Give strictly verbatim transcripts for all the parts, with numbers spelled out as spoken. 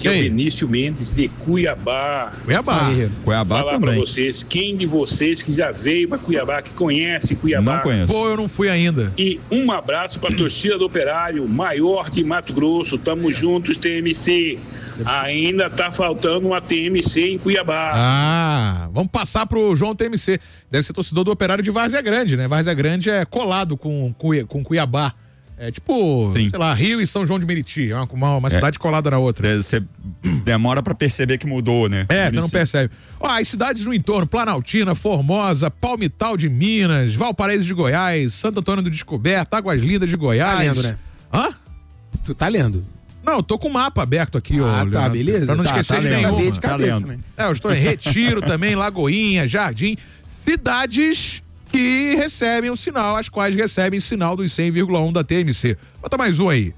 Aqui é o Benício Mendes de Cuiabá. Cuiabá. Cuiabá falar também. pra vocês, quem de vocês que já veio pra Cuiabá, que conhece Cuiabá? Não conheço. Pô, eu não fui ainda. E um abraço pra torcida do Operário, maior de Mato Grosso. Tamo juntos, T M C. Ainda tá faltando uma T M C em Cuiabá. Ah, vamos passar pro João T M C. Deve ser torcedor do Operário de Várzea Grande, né? Várzea Grande é colado com, com Cuiabá. É tipo, Sim. sei lá, Rio e São João de Meriti. É uma, uma cidade é. colada na outra. Você demora pra perceber que mudou, né? É, você não percebe. Ó, as cidades no entorno: Planaltina, Formosa, Palmital de Minas, Valparaíso de Goiás, Santo Antônio do Descoberto, Águas Lindas de Goiás. Tá lendo, né? Hã? Tu tá lendo? Não, eu tô com o mapa aberto aqui, ó. Ah, tá, beleza. Pra não tá, esquecer tá de nenhuma. nenhuma. De cabeça, tá né? É, eu estou em Retiro também, Lagoinha, Jardim. Cidades que recebem o sinal, as quais recebem sinal dos cem vírgula um da T M C. Bota mais um aí.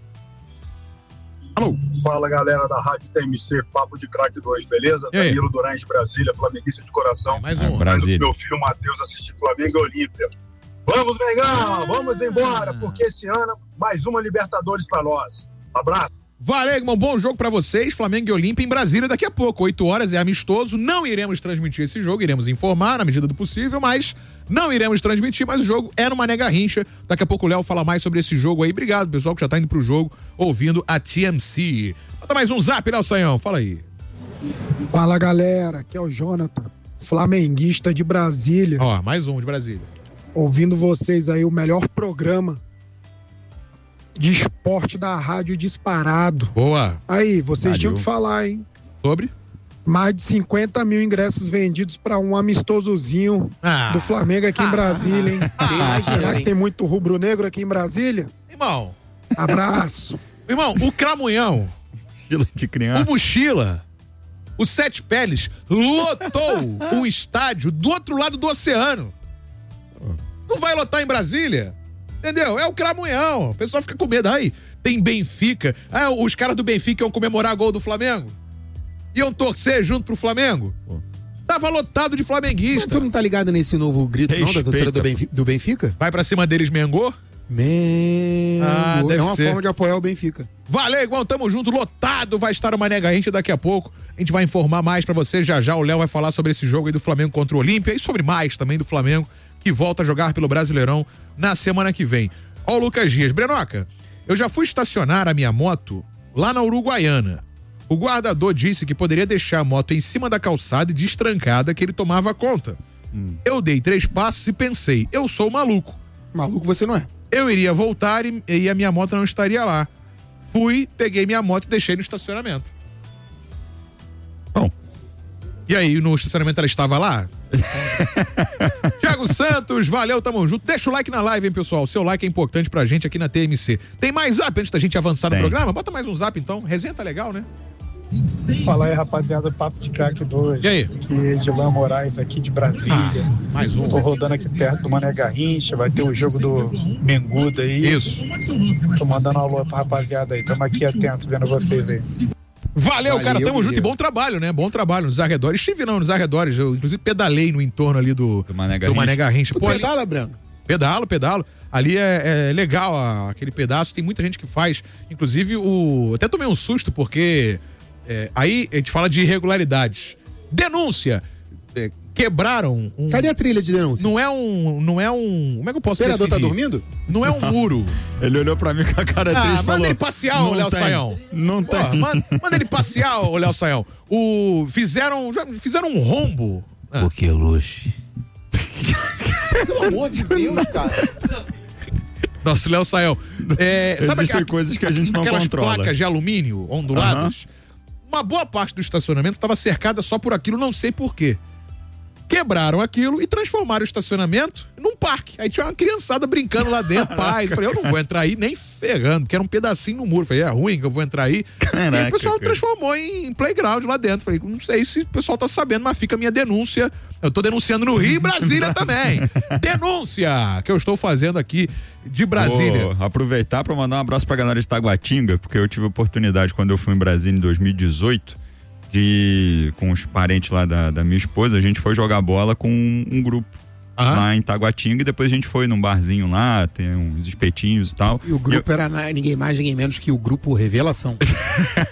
Alô? Fala, galera da Rádio T M C, Papo de Craque dois, beleza? Danilo Durães de Brasília, flamenguista de coração. É, mais um. É, Brasília. Meu filho Matheus assistir Flamengo e Olímpia. Vamos, Mengão! Ah. Vamos embora, porque esse ano mais uma Libertadores pra nós. Abraço. Valeu, irmão. Bom jogo pra vocês. Flamengo e Olímpia em Brasília daqui a pouco. oito horas, é amistoso. Não iremos transmitir esse jogo, iremos informar na medida do possível, mas não iremos transmitir, mas o jogo é no Mané Garrincha. Daqui a pouco o Léo fala mais sobre esse jogo aí. Obrigado, pessoal, que já tá indo pro jogo ouvindo a T M C. Bota mais um zap, Léo Saião. Fala aí. Fala, galera. Aqui é o Jonathan, flamenguista de Brasília. Ó, mais um de Brasília. Ouvindo vocês aí, o melhor programa de esporte da rádio disparado. Boa. Aí, vocês Valeu. tinham que falar, hein? Sobre? Mais de cinquenta mil ingressos vendidos para um amistosozinho ah. do Flamengo aqui ah. em Brasília, hein? Ah. Será que tem muito rubro-negro aqui em Brasília? Irmão. Abraço. Irmão, o Cramunhão. Mochila de criança. O Mochila. O Sete Peles lotou um estádio do outro lado do oceano. Não vai lotar em Brasília? Entendeu? É o Cramunhão. O pessoal fica com medo. Aí, tem Benfica. Ah, os caras do Benfica iam comemorar gol do Flamengo? Iam torcer junto pro Flamengo? Pô. Tava lotado de flamenguista. Mas tu não tá ligado nesse novo grito, Respeita, não, da torcida do Benfica? Do Benfica? Vai pra cima deles, Mengô? Mengo. Ah, deve é uma ser. forma de apoiar o Benfica. Valeu, igual, tamo junto, lotado, vai estar o Mané Garrincha daqui a pouco. A gente vai informar mais pra você, já já o Léo vai falar sobre esse jogo aí do Flamengo contra o Olímpia e sobre mais também do Flamengo, que volta a jogar pelo Brasileirão na semana que vem. Ó o Lucas Dias. Brenoca, eu já fui estacionar a minha moto lá na Uruguaiana. O guardador disse que poderia deixar a moto em cima da calçada e destrancada que ele tomava conta. Hum. Eu dei três passos e pensei, eu sou maluco. Maluco você não é. Eu iria voltar e, e a minha moto não estaria lá. Fui, peguei minha moto e deixei no estacionamento. Bom. E aí, no estacionamento ela estava lá? Thiago Santos, valeu, tamo junto. Deixa o like na live, hein, pessoal? O seu like é importante pra gente aqui na T M C. Tem mais zap antes da gente avançar no Tem. programa? Bota mais um zap, então. Resenha tá legal, né? Fala aí, rapaziada, Papo de Craque dois. E aí? Aqui é Edilan Moraes, aqui de Brasília. Ah, mais um. Tô rodando aqui perto do Mané Garrincha, vai ter o jogo do Menguda aí. Isso. Tô mandando um alô pra rapaziada aí, tamo aqui atento vendo vocês aí. Valeu, Valeu, cara, tamo valeu. junto e bom trabalho, né? Bom trabalho nos arredores. Estive não, nos arredores, eu inclusive pedalei no entorno ali do, Do Mané do Garrincha. Mané Garrincha. Tu Pô, pedala, Breno? Pedalo, pedalo. Ali é, é legal a, aquele pedaço, tem muita gente que faz. Inclusive, o. Até tomei um susto, porque é, aí a gente fala de irregularidades. Denúncia! É, quebraram um. Cadê a trilha de denúncia? Não é um. Não é um. Como é que eu posso O vereador tá definir? dormindo? Não é um muro. Ele olhou pra mim com a cara Ah, triste e manda falou... ele passear, ô "Não Léo tem, Saião. Não Pô, tem. manda, manda ele passear, ô Léo Saião. O. Fizeram. Já fizeram um rombo. Ah. Coqueluche. Pelo amor de Deus, cara. Nossa, Léo Saião. É, sabe Existem aqu- coisas que a gente não aquelas controla. placas de alumínio onduladas? Uma boa parte do estacionamento estava cercada só por aquilo, não sei por quê. Quebraram aquilo e transformaram o estacionamento num parque. Aí tinha uma criançada brincando lá dentro, pai. Eu falei, eu não vou entrar aí nem ferrando, porque era um pedacinho no muro. Eu falei, é ruim que eu vou entrar aí. Caraca, e aí o pessoal cara. transformou em playground lá dentro. Falei, não sei se o pessoal tá sabendo, mas fica a minha denúncia. Eu tô denunciando no Rio e Brasília também. Denúncia que eu estou fazendo aqui de Brasília. Vou aproveitar para mandar um abraço pra galera de Taguatinga, porque eu tive a oportunidade, quando eu fui em Brasília em dois mil e dezoito, de, com os parentes lá da, da minha esposa, a gente foi jogar bola com um, um grupo Aham. lá em Taguatinga, e depois a gente foi num barzinho lá, tem uns espetinhos e tal. E o grupo E eu- era na- ninguém mais, ninguém menos que o grupo Revelação.